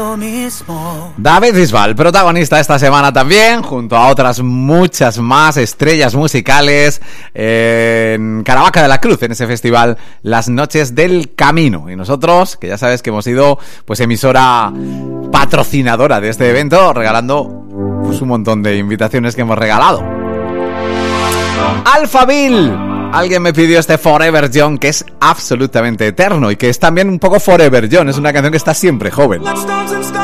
David Bisbal, protagonista esta semana también, junto a otras muchas más estrellas musicales en Caravaca de la Cruz, en ese festival Las Noches del Camino. Y nosotros, que ya sabes que hemos sido pues emisora patrocinadora de este evento, regalando pues un montón de invitaciones que hemos regalado. Alphaville. Alguien me pidió este Forever Young, que es absolutamente eterno y que es también un poco Forever Young. Es una canción que está siempre joven.